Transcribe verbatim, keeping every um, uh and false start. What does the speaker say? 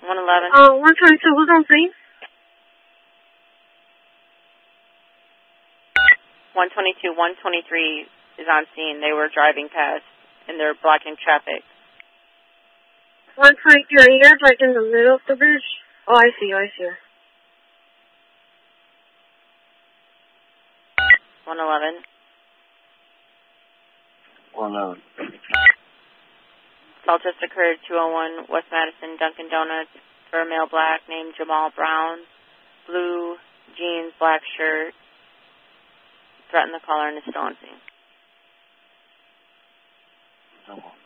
one eleven. Uh, one twenty-two, who's on scene? one twenty-two, one twenty-three is on scene. They were driving past, and they're blocking traffic. one twenty-two, are you guys like in the middle of the bridge? Oh, I see you, I see you. one eleven. one eleven. Assault just occurred two oh one West Madison Dunkin' Donuts for a male black named Jamal Brown. Blue jeans, black shirt. Threatened the caller and is still on scene. Double.